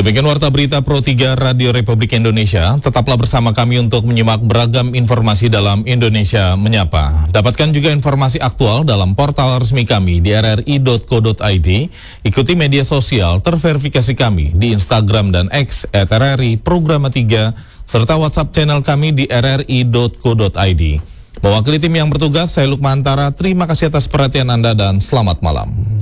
Demikian Warta Berita Pro 3 Radio Republik Indonesia. Tetaplah bersama kami untuk menyimak beragam informasi dalam Indonesia Menyapa. Dapatkan juga informasi aktual dalam portal resmi kami di rri.co.id. Ikuti media sosial terverifikasi kami di Instagram dan X @RRI Programa 3 serta WhatsApp channel kami di rri.co.id. Mewakili tim yang bertugas, saya Lukman Antara. Terima kasih atas perhatian Anda dan selamat malam.